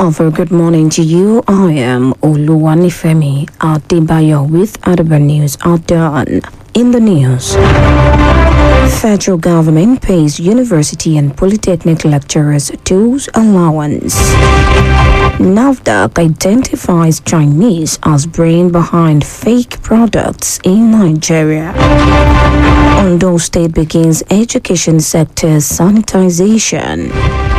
A very good morning to you. I am Oluwanifemi Adebayo with Adaba News at dawn. In the news, federal government pays university and polytechnic lecturers tools allowance. NAFDAC identifies Chinese as brain behind fake products in Nigeria. Ondo State begins education sector sanitization.